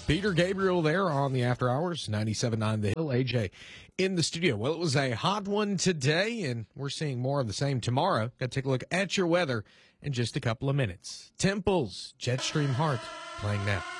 Peter Gabriel there on the After Hours, 97.9 The Hill. AJ in the studio. Well, it was a hot one today, and we're seeing more of the same tomorrow. Got to take a look at your weather in just a couple of minutes. Temples, Jetstream Heart, playing now.